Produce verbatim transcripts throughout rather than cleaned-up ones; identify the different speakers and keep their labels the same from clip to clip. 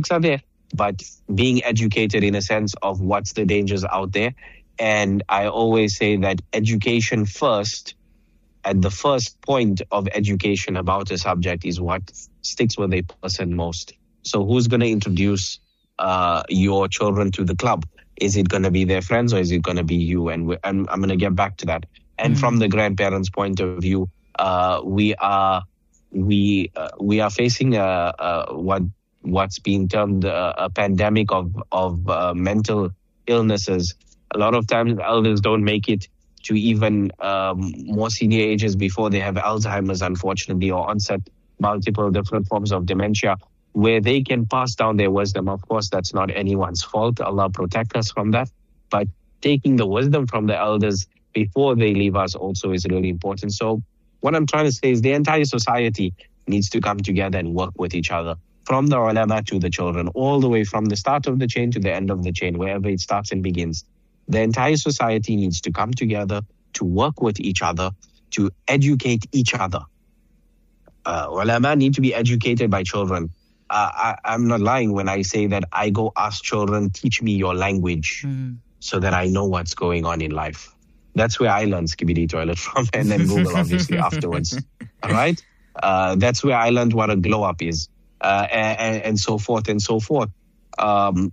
Speaker 1: books are there, but being educated in a sense of what's the dangers out there. And I always say that education first, at the first point of education about a subject, is what sticks with a person most. So who's going to introduce uh, your children to the club? Is it going to be their friends or is it going to be you? And we, I'm, I'm going to get back to that. And mm. from the grandparents' point of view, uh, we are we uh, we are facing a, a what what's being termed a, a pandemic of of uh, mental illnesses. A lot of times, elders don't make it to even um, more senior ages before they have Alzheimer's, unfortunately, or onset multiple different forms of dementia, where they can pass down their wisdom. Of course, that's not anyone's fault. Allah protect us from that. But taking the wisdom from the elders before they leave us also is really important. So what I'm trying to say is the entire society needs to come together and work with each other, from the ulama to the children, all the way from the start of the chain to the end of the chain, wherever it starts and begins. The entire society needs to come together to work with each other, to educate each other. Uh, ulama need to be educated by children. Uh, I, I'm not lying when I say that I go ask children, teach me your language mm. so that I know what's going on in life. That's where I learned Skibidi Toilet from, and then Google, obviously, afterwards. All right? Uh, that's where I learned what a glow up is, uh, and, and so forth and so forth. Um,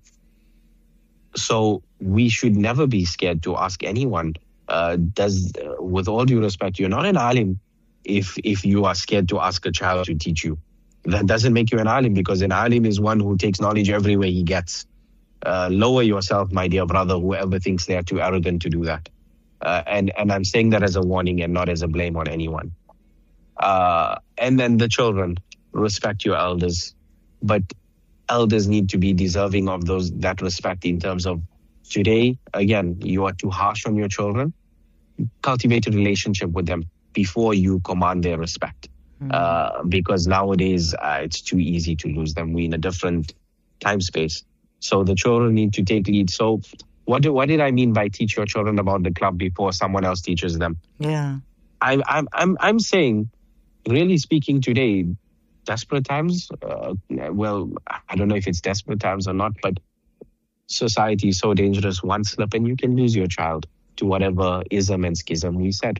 Speaker 1: so we should never be scared to ask anyone. Uh, does, uh, with all due respect, you're not an alim if if you are scared to ask a child to teach you. That doesn't make you an alim, because an alim is one who takes knowledge everywhere he gets. Uh, lower yourself, my dear brother, whoever thinks they are too arrogant to do that. Uh, and, and I'm saying that as a warning and not as a blame on anyone. Uh, and then the children, respect your elders. But elders need to be deserving of those that respect in terms of today, again, you are too harsh on your children. Cultivate a relationship with them before you command their respect. Mm. Uh, because nowadays, uh, it's too easy to lose them. We're in a different time space. So the children need to take lead. So what, do, what did I mean by teach your children about the club before someone else teaches them?
Speaker 2: Yeah.
Speaker 1: I'm, I'm, I'm, I'm saying, really speaking today, desperate times, uh, well, I don't know if it's desperate times or not, but society is so dangerous. One slip and you can lose your child to whatever ism and schism we said.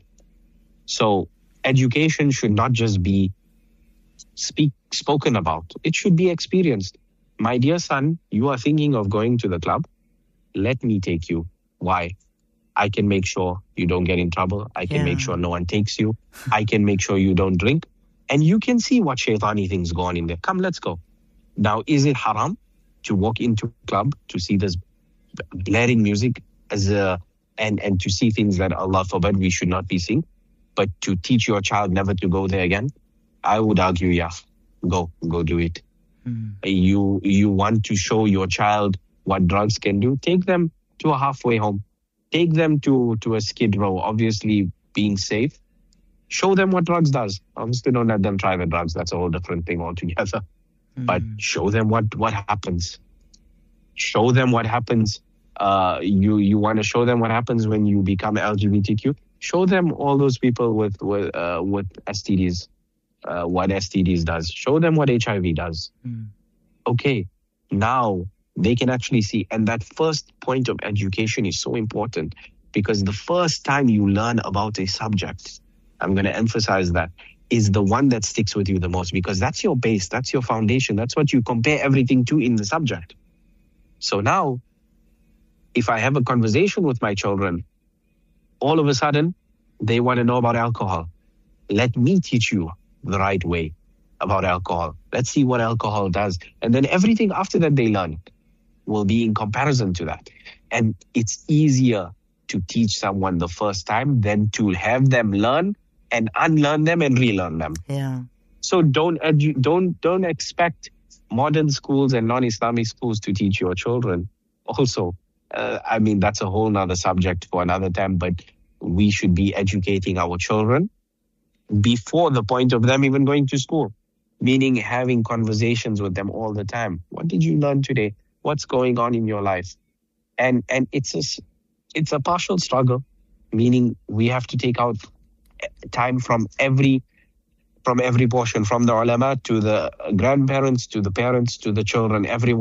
Speaker 1: So education should not just be speak spoken about. It should be experienced. My dear son, you are thinking of going to the club. Let me take you. Why? I can make sure you don't get in trouble. I can yeah. make sure no one takes you. I can make sure you don't drink. And you can see what shaitani things go on in there. Come, let's go. Now, is it haram to walk into a club to see this blaring music as a, and, and to see things that Allah forbid we should not be seeing, but to teach your child never to go there again? I would argue, yeah, go, go do it. Mm. You, you want to show your child what drugs can do? Take them to a halfway home. Take them to, to a skid row, obviously being safe. Show them what drugs does. Obviously, don't let them try the drugs. That's a whole different thing altogether. Mm. But show them what, what happens. Show them what happens. Uh, you you want to show them what happens when you become L G B T Q. Show them all those people with with, uh, with S T Ds, uh, what S T Ds does. Show them what H I V does. Mm. Okay, now they can actually see. And that first point of education is so important, because the first time you learn about a subject, I'm going to emphasize that, is the one that sticks with you the most, because that's your base, that's your foundation, that's what you compare everything to in the subject. So now, if I have a conversation with my children, all of a sudden, they want to know about alcohol. Let me teach you the right way about alcohol. Let's see what alcohol does. And then everything after that they learn will be in comparison to that. And it's easier to teach someone the first time than to have them learn and unlearn them and relearn them.
Speaker 2: Yeah.
Speaker 1: So don't edu- don't don't expect modern schools and non-Islamic schools to teach your children. Also, uh, I mean, that's a whole nother subject for another time, but we should be educating our children before the point of them even going to school, meaning having conversations with them all the time. What did you learn today? What's going on in your life? And and it's a, it's a partial struggle, meaning we have to take out time from every from every portion, from the ulama to the grandparents to the parents to the children, everyone.